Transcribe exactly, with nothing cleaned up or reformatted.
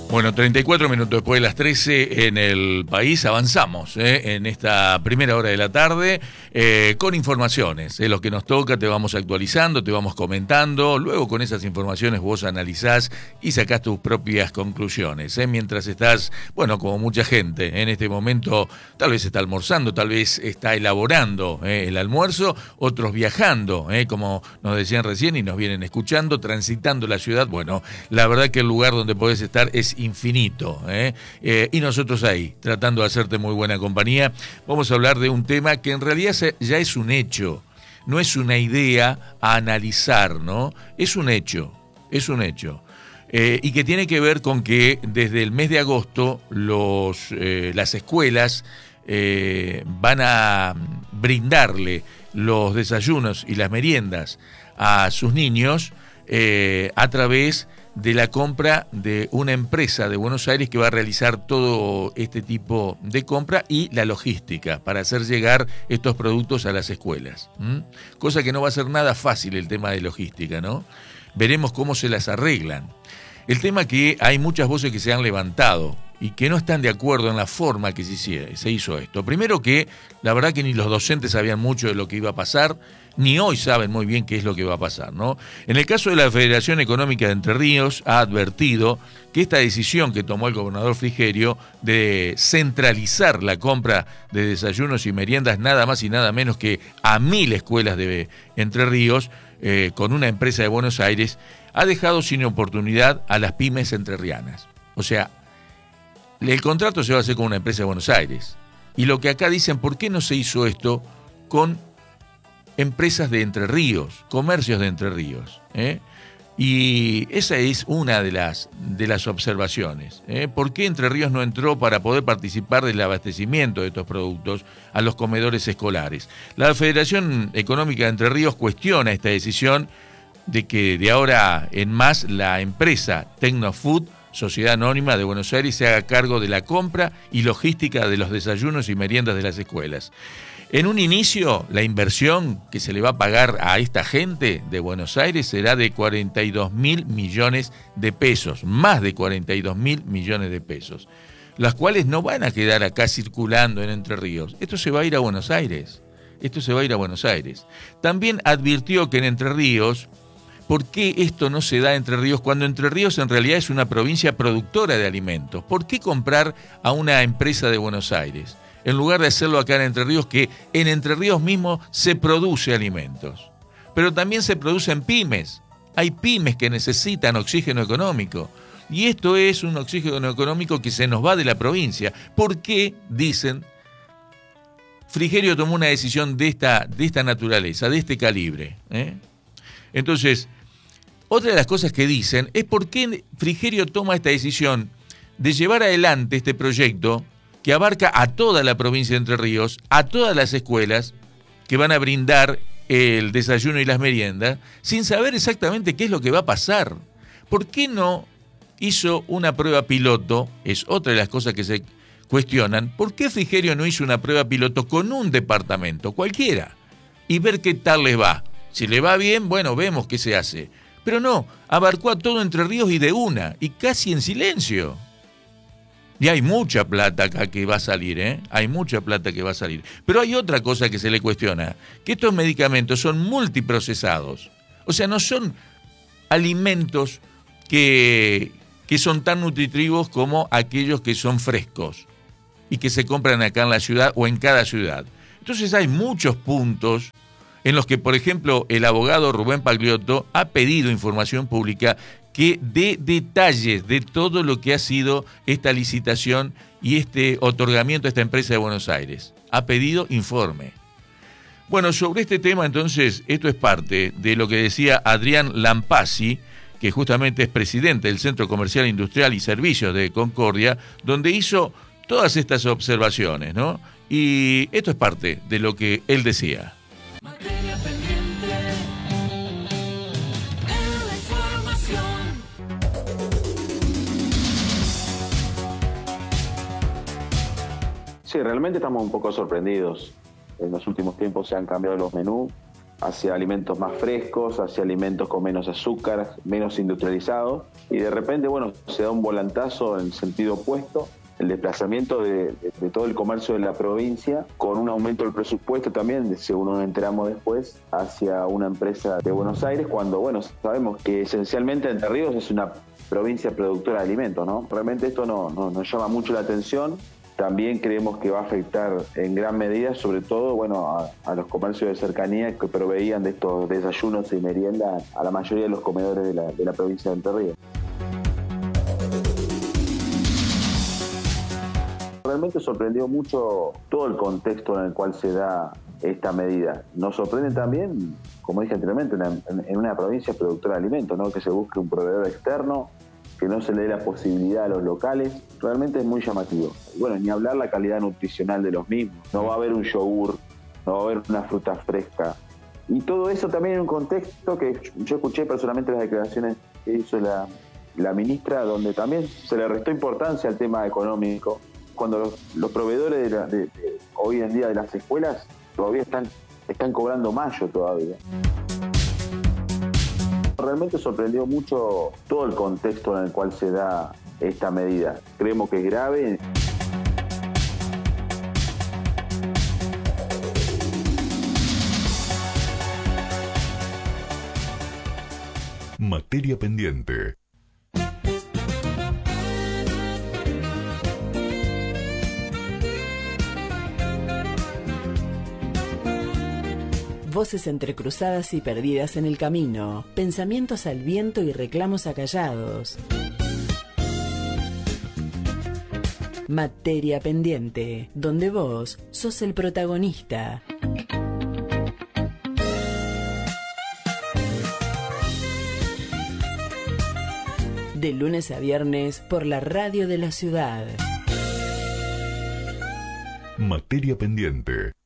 Bueno, treinta y cuatro minutos después de las trece en el país, avanzamos ¿eh? en esta primera hora de la tarde eh, con informaciones. ¿eh? Lo que nos toca te vamos actualizando, te vamos comentando, luego con esas informaciones vos analizás y sacás tus propias conclusiones. ¿eh? Mientras estás, bueno, como mucha gente en este momento, tal vez está almorzando, tal vez está elaborando ¿eh? el almuerzo, otros viajando, ¿eh? como nos decían recién y nos vienen escuchando, transitando la ciudad. Bueno, la verdad que el lugar donde podés estar es infinito, ¿eh? Eh, y nosotros ahí, tratando de hacerte muy buena compañía, vamos a hablar de un tema que en realidad ya es un hecho, no es una idea a analizar, ¿no? Es un hecho, es un hecho. Eh, y que tiene que ver con que desde el mes de agosto los, eh, las escuelas eh, van a brindarle los desayunos y las meriendas a sus niños eh, a través de la compra de una empresa de Buenos Aires que va a realizar todo este tipo de compra y la logística para hacer llegar estos productos a las escuelas. ¿Mm? Cosa que no va a ser nada fácil el tema de logística, ¿no? Veremos cómo se las arreglan. El tema que hay muchas voces que se han levantado y que no están de acuerdo en la forma que se hizo esto. Primero que la verdad que ni los docentes sabían mucho de lo que iba a pasar, ni hoy saben muy bien qué es lo que va a pasar, ¿no? En el caso de la Federación Económica de Entre Ríos ha advertido que esta decisión que tomó el gobernador Frigerio de centralizar la compra de desayunos y meriendas nada más y nada menos que a mil escuelas de Entre Ríos eh, con una empresa de Buenos Aires ha dejado sin oportunidad a las pymes entrerrianas. O sea, el contrato se va a hacer con una empresa de Buenos Aires. Y lo que acá dicen, ¿por qué no se hizo esto con empresas de Entre Ríos, comercios de Entre Ríos? ¿eh? Y esa es una de las, de las observaciones. ¿eh? ¿Por qué Entre Ríos no entró para poder participar del abastecimiento de estos productos a los comedores escolares? La Federación Económica de Entre Ríos cuestiona esta decisión de que de ahora en más la empresa Tecnofood, Sociedad Anónima de Buenos Aires, se haga cargo de la compra y logística de los desayunos y meriendas de las escuelas. En un inicio, la inversión que se le va a pagar a esta gente de Buenos Aires será de cuarenta y dos mil millones de pesos, más de cuarenta y dos mil millones de pesos, las cuales no van a quedar acá circulando en Entre Ríos. Esto se va a ir a Buenos Aires. Esto se va a ir a Buenos Aires. También advirtió que en Entre Ríos, ¿por qué esto no se da en Entre Ríos cuando Entre Ríos en realidad es una provincia productora de alimentos? ¿Por qué comprar a una empresa de Buenos Aires en lugar de hacerlo acá en Entre Ríos, que en Entre Ríos mismo se produce alimentos? Pero también se producen pymes. Hay pymes que necesitan oxígeno económico. Y esto es un oxígeno económico que se nos va de la provincia. ¿Por qué, dicen, Frigerio tomó una decisión de esta, de esta naturaleza, de este calibre? ¿eh? Entonces, otra de las cosas que dicen es por qué Frigerio toma esta decisión de llevar adelante este proyecto que abarca a toda la provincia de Entre Ríos, a todas las escuelas que van a brindar el desayuno y las meriendas, sin saber exactamente qué es lo que va a pasar. ¿Por qué no hizo una prueba piloto? Es otra de las cosas que se cuestionan. ¿Por qué Frigerio no hizo una prueba piloto con un departamento, cualquiera, y ver qué tal les va? Si le va bien, bueno, vemos qué se hace. Pero no, abarcó a todo Entre Ríos y de una, y casi en silencio. Y hay mucha plata acá que va a salir, ¿eh? Hay mucha plata que va a salir. Pero hay otra cosa que se le cuestiona, que estos medicamentos son multiprocesados. O sea, no son alimentos que, que son tan nutritivos como aquellos que son frescos y que se compran acá en la ciudad o en cada ciudad. Entonces hay muchos puntos en los que, por ejemplo, el abogado Rubén Pagliotto ha pedido información pública que dé detalles de todo lo que ha sido esta licitación y este otorgamiento a esta empresa de Buenos Aires. Ha pedido informe. Bueno, sobre este tema, entonces, esto es parte de lo que decía Adrián Lampasi, que justamente es presidente del Centro Comercial Industrial y Servicios de Concordia, donde hizo todas estas observaciones, ¿no? Y esto es parte de lo que él decía. Materia pendiente en la información. Sí, realmente estamos un poco sorprendidos. En los últimos tiempos se han cambiado los menús hacia alimentos más frescos, hacia alimentos con menos azúcar, menos industrializados, y de repente, bueno, se da un volantazo en sentido opuesto, el desplazamiento de, de, de todo el comercio de la provincia, con un aumento del presupuesto también, según nos enteramos después, hacia una empresa de Buenos Aires, cuando, bueno, sabemos que esencialmente Entre Ríos es una provincia productora de alimentos, ¿no? Realmente esto no, no, nos llama mucho la atención. También creemos que va a afectar en gran medida, sobre todo, bueno, a, a los comercios de cercanía que proveían de estos desayunos y meriendas a la mayoría de los comedores de la, de la provincia de Entre Ríos. Realmente sorprendió mucho todo el contexto en el cual se da esta medida. Nos sorprende también, como dije anteriormente, en, en una provincia productora de alimentos, ¿no? Que se busque un proveedor externo, que no se le dé la posibilidad a los locales, realmente es muy llamativo. Bueno, ni hablar la calidad nutricional de los mismos. No va a haber un yogur, no va a haber una fruta fresca. Y todo eso también en un contexto que yo escuché personalmente las declaraciones que hizo la, la ministra, donde también se le restó importancia al tema económico, cuando los, los proveedores de, la, de, de hoy en día de las escuelas todavía están, están cobrando mayo todavía. Realmente sorprendió mucho todo el contexto en el cual se da esta medida. Creemos que es grave. Materia pendiente. Voces entrecruzadas y perdidas en el camino, pensamientos al viento y reclamos acallados. Materia pendiente, donde vos sos el protagonista. De lunes a viernes por la radio de la ciudad. Materia pendiente.